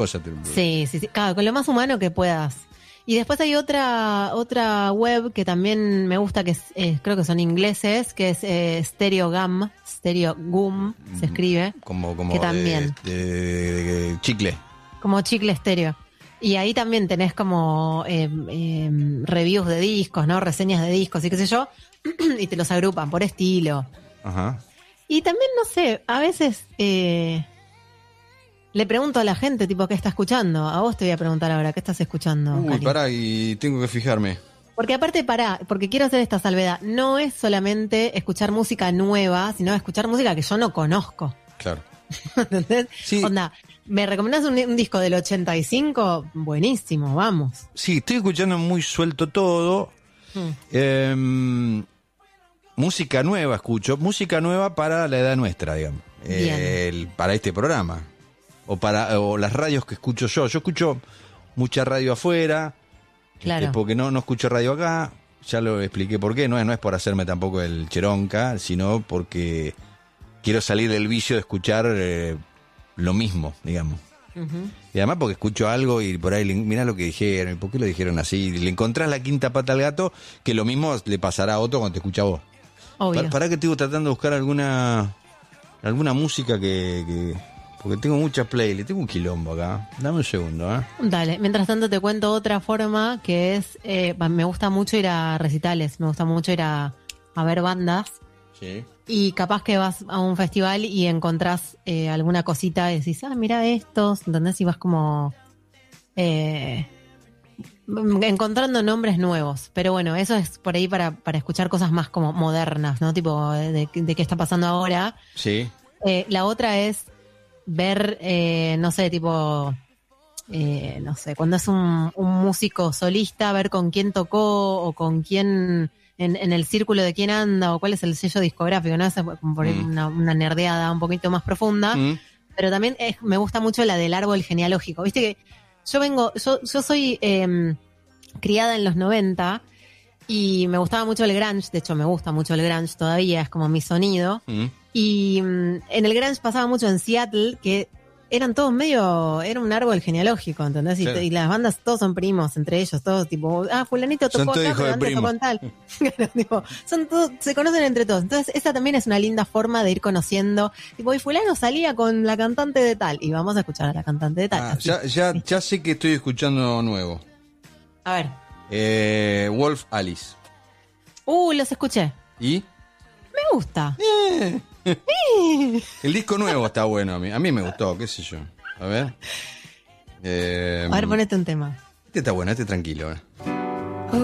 Sí, claro, con lo más humano que puedas. Y después hay otra web que también me gusta, que creo que son ingleses, que es Stereo Gum, se escribe. Como que también. De chicle. Como chicle estéreo. Y ahí también tenés como reviews de discos, ¿no? Reseñas de discos y qué sé yo. Y te los agrupan por estilo. Ajá. Y también, no sé, a veces le pregunto a la gente, tipo, ¿qué está escuchando? A vos te voy a preguntar ahora, ¿qué estás escuchando? Uy, Cali? pará, y tengo que fijarme. Porque aparte, porque quiero hacer esta salvedad, no es solamente escuchar música nueva, sino escuchar música que yo no conozco. Claro. ¿Entendés? Sí. Onda, ¿me recomendás un disco del 85? Buenísimo, vamos. Sí, estoy escuchando muy suelto todo. Música nueva escucho, música nueva para la edad nuestra, digamos. Para este programa. O las radios que escucho yo. Yo escucho mucha radio afuera. Claro. Porque no escucho radio acá. Ya lo expliqué por qué. No es por hacerme tampoco el cheronca, sino porque quiero salir del vicio de escuchar lo mismo, digamos. Uh-huh. Y además porque escucho algo y por ahí mirá lo que dijeron, ¿por qué lo dijeron así? Le encontrás la quinta pata al gato, que lo mismo le pasará a otro cuando te escucha a vos. Obvio. Para que estoy tratando de buscar alguna música que porque tengo muchas playlists, tengo un quilombo acá. Dame un segundo, ¿eh? Dale, mientras tanto te cuento otra forma que es, me gusta mucho ir a recitales, me gusta mucho ir a ver bandas. Sí. Y capaz que vas a un festival y encontrás alguna cosita y decís, mira estos, ¿entendés? Y vas como encontrando nombres nuevos. Pero bueno, eso es por ahí para escuchar cosas más como modernas, ¿no? Tipo, de qué está pasando ahora. Sí. La otra es ver, no sé, tipo, no sé, cuando es un músico solista, ver con quién tocó o con quién... En el círculo de quién anda o cuál es el sello discográfico, ¿no? Esa es como por ahí una nerdeada un poquito más profunda. Pero también me gusta mucho la del árbol genealógico. Viste que yo soy criada en los 90 y me gustaba mucho el grunge. De hecho, me gusta mucho el grunge todavía, es como mi sonido. Y en el grunge pasaba mucho en Seattle, que eran todos era un árbol genealógico, ¿entendés? Claro. Y las bandas todos son primos entre ellos, todos tipo, fulanito tocó acá, pero antes tocó en tal. Claro, tipo, son todos, se conocen entre todos. Entonces, esa también es una linda forma de ir conociendo. Tipo, y fulano salía con la cantante de tal, y vamos a escuchar a la cantante de tal. Ya sé que estoy escuchando nuevo. A ver. Wolf Alice. Los escuché. ¿Y? Me gusta. El disco nuevo está bueno a mí me gustó, qué sé yo. A ver. A ver, ponete un tema. Este está bueno, este tranquilo.